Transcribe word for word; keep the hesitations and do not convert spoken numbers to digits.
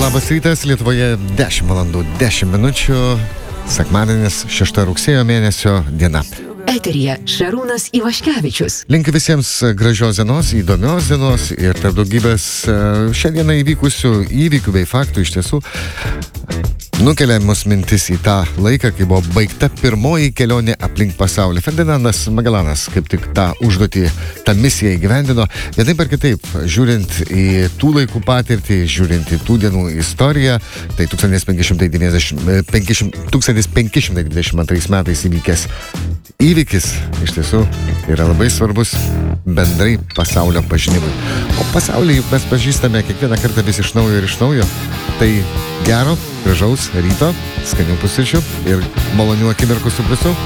Labas rytas, Lietuvoje dešimt valandų dešimt minučių, sekmadienis šešta rugsėjo mėnesio diena. Eteryje Šarūnas Ivaškevičius. Linkiu visiems gražios dienos, įdomios dienos ir tarp daugybės šiandieną įvykusių įvykių bei faktų iš tiesų nukelia mus mintis į tą laiką, kai buvo baigta pirmoji kelionė aplink pasaulį. Ferdinandas Magellanas kaip tik tą užduotį, tą misiją įgyvendino. Vienaip ar kitaip, žiūrint į tų laikų patirtį, žiūrint į tų dienų istoriją, tai tūkstantis penki šimtai dvidešimt antrais metais įvykęs įvykis iš tiesų yra labai svarbus bendrai pasaulio pažinimui. O pasaulį juk mes pažįstame kiekvieną kartą vis iš naujo ir iš naujo. Tai gero, gražaus ryto, skanių pusryčių ir malonių akimirkų su pliusu.